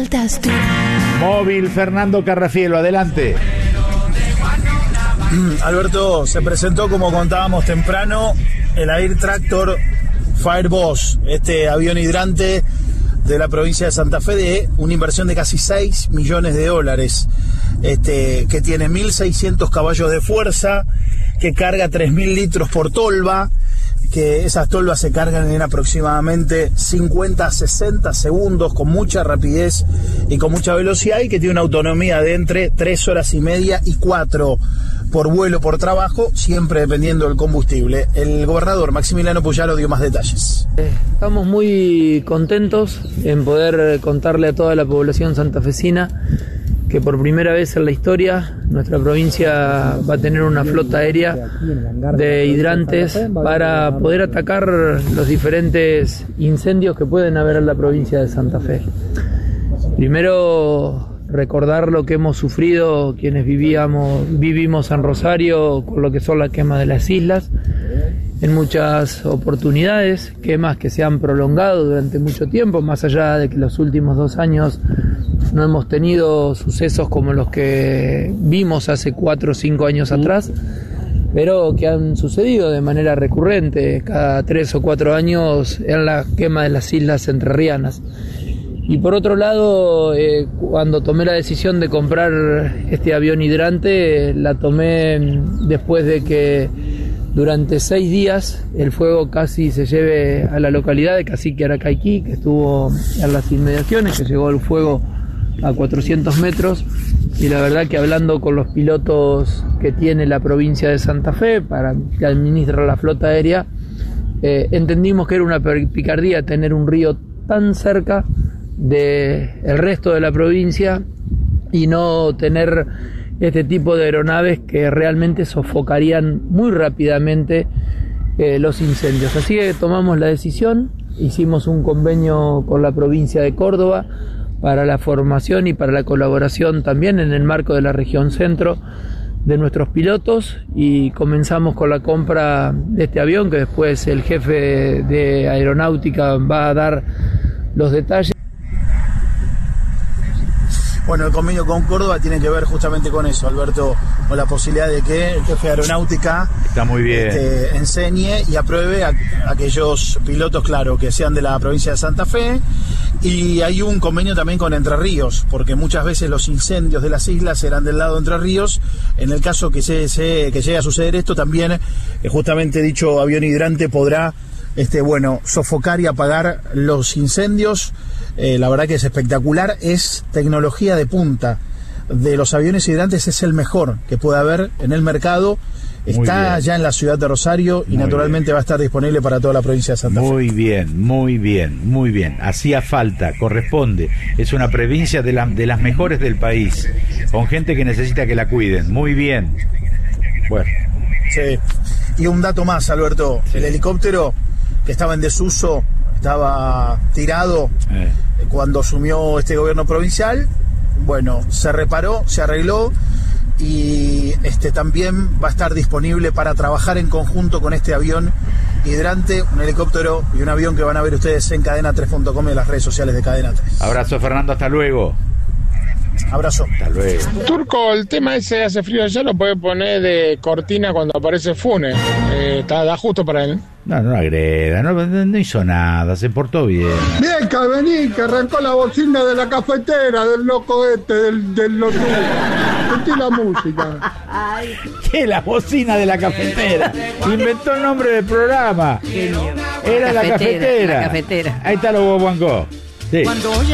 Móvil Fernando Carrafielo, adelante. Alberto, se presentó, como contábamos temprano, el Air Tractor Fireboss, este avión hidrante de la provincia de Santa Fe, de una inversión de casi 6 millones de dólares, que tiene 1.600 caballos de fuerza, que carga 3.000 litros por tolva, que esas tolvas se cargan en aproximadamente 50 a 60 segundos, con mucha rapidez y con mucha velocidad, y que tiene una autonomía de entre 3 horas y media y 4 por vuelo, por trabajo, siempre dependiendo del combustible. El gobernador Maximiliano Puyaro dio más detalles. Estamos muy contentos en poder contarle a toda la población santafesina que por primera vez en la historia nuestra provincia va a tener una flota aérea de hidrantes para poder atacar los diferentes incendios que pueden haber en la provincia de Santa Fe. Primero, recordar lo que hemos sufrido quienes vivimos en Rosario con lo que son las quemas de las islas, en muchas oportunidades, quemas que se han prolongado durante mucho tiempo, más allá de que los últimos 2 años no hemos tenido sucesos como los que vimos hace 4 o 5 años atrás, pero que han sucedido de manera recurrente, cada 3 o 4 años, en la quema de las islas entrerrianas. Y por otro lado, cuando tomé la decisión de comprar este avión hidrante, la tomé después de que durante 6 días el fuego casi se lleve a la localidad de Cacique Aracaiquí, que estuvo en las inmediaciones, que llegó el fuego a 400 metros, y la verdad que hablando con los pilotos que tiene la provincia de Santa Fe para que administra la flota aérea, entendimos que era una picardía tener un río tan cerca del resto de la provincia y no tener este tipo de aeronaves que realmente sofocarían muy rápidamente los incendios. Así que tomamos la decisión, hicimos un convenio con la provincia de Córdoba para la formación y para la colaboración también en el marco de la región centro de nuestros pilotos, y comenzamos con la compra de este avión, que después el jefe de aeronáutica va a dar los detalles. Bueno, el convenio con Córdoba tiene que ver justamente con eso, Alberto, con la posibilidad de que el jefe de aeronáutica está muy bien, enseñe y apruebe a aquellos pilotos, claro, que sean de la provincia de Santa Fe. Y hay un convenio también con Entre Ríos, porque muchas veces los incendios de las islas eran del lado de Entre Ríos. En el caso que llegue a suceder esto, también justamente dicho avión hidrante podrá sofocar y apagar los incendios. La verdad que es espectacular, es tecnología de punta. De los aviones hidrantes es el mejor que puede haber en el mercado. Está ya en la ciudad de Rosario y naturalmente va a estar disponible para toda la provincia de Santa Fe. Muy bien. Hacía falta, corresponde. Es una provincia de las mejores del país, con gente que necesita que la cuiden. Muy bien. Bueno. Sí. Y un dato más, Alberto. Sí. El helicóptero que estaba en desuso, estaba tirado cuando asumió este gobierno provincial. Bueno, se reparó, se arregló, y también va a estar disponible para trabajar en conjunto con este avión hidrante, un helicóptero y un avión que van a ver ustedes en cadena3.com y en las redes sociales de Cadena 3. Abrazo, Fernando, hasta luego. Abrazo. Hasta luego. Turco, el tema ese hace frío allá, lo puede poner de cortina cuando aparece Funes. Da justo para él. No agreda, no hizo nada, se portó bien. Bien, vení, que arrancó la bocina de la cafetera del loco del loco. Sentí la música. ¿Qué? La bocina de la cafetera. Inventó el nombre del programa. Era la cafetera. La cafetera. Ahí está lo Bobo. Sí.